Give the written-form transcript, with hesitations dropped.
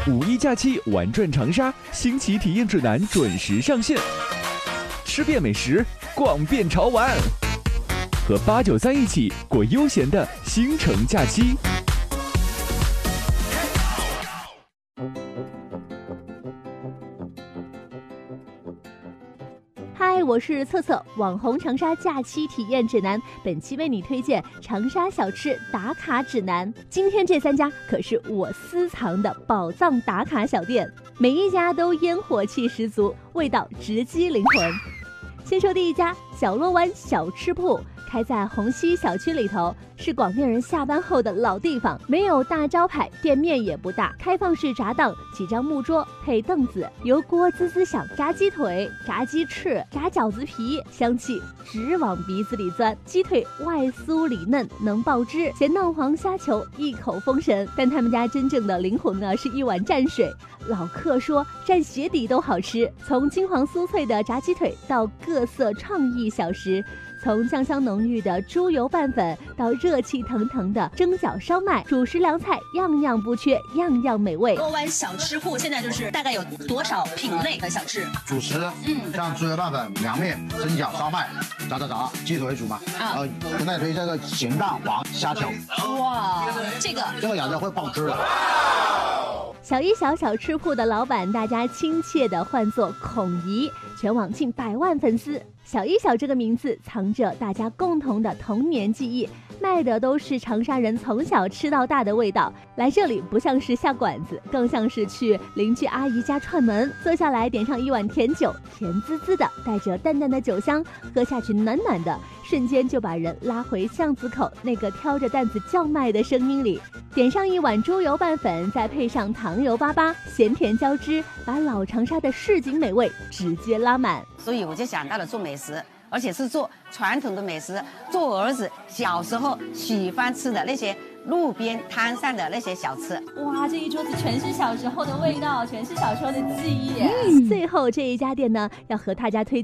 五一假期玩转长沙，新奇体验指南准时上线，吃遍美食，逛遍潮玩，和893一起过悠闲的新城假期。 嗨，我是策策，网红长沙假期体验指南。本期为你推荐长沙小吃打卡指南。今天这3家可是我私藏的宝藏打卡小店，每一家都烟火气十足，味道直击灵魂。先说第一家角落湾小吃铺，开在虹溪小区里头，是广电人下班后的老地方，没有大招牌，店面也不大，开放式闸档，几张木桌配凳子，油锅滋滋响，炸鸡腿、炸鸡翅、炸饺子皮，香气直往鼻子里钻。鸡腿外酥里嫩，能爆汁，咸蛋黄虾球一口封神。但他们家真正的灵魂呢，是一碗蘸水。老客说蘸鞋底都好吃，从金黄酥脆的炸鸡腿到各色创意小食，从酱香浓郁的猪油拌粉到热气腾腾的蒸饺烧麦，主食凉菜样样不缺，样样美味。 角落湾小吃铺现在就是大概有多少品类的小吃？ 主食，像猪油拌粉、凉面、蒸饺、烧麦、炸鸡腿为主嘛。现在推这个咸蛋黄虾球。 哇，这个咬着会爆汁的。 小一小小吃铺的老板，大家亲切地唤作孔姨，全网近100万粉丝。小一小这个名字藏着大家共同的童年记忆，卖的都是长沙人从小吃到大的味道。来这里不像是下馆子，更像是去邻居阿姨家串门。坐下来点上一碗甜酒，甜滋滋的，带着淡淡的酒香，喝下去暖暖的，瞬间就把人拉回巷子口那个挑着担子叫卖的声音里。点上一碗猪油拌粉，再配上糖油粑粑，咸甜交织，把老长沙的市井美味直接拉满。 所以我就想到了做美食，而且是做传统的美食，做儿子小时候喜欢吃的那些路边摊上的那些小吃。 哇，这一桌子全是小时候的味道，全是小时候的记忆。 最后这一家店呢，要和大家推荐